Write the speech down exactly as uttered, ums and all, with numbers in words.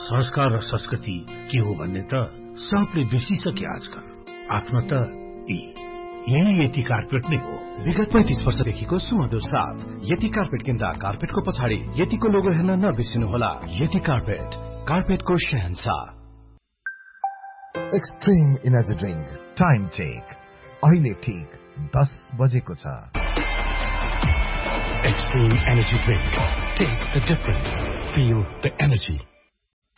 संस्कार र संस्कृति के हो भन्ने त सबले बिर्सिसके आजकल। आफ्नो त यही यति कार्पेट नै हो। विगत पैंतीस वर्षदेखिको सुमधुर साथ यति कार्पेट किन्दा कार्पेटको पछाडि यतिको लोगो हेर्न नबिर्सिनुहोला। यति कार्पेट, कार्पेटको शहंशाह। Extreme energy drink time check अहिले ठीक दस बजेको छ। Extreme energy drink. Taste the difference. Feel the energy.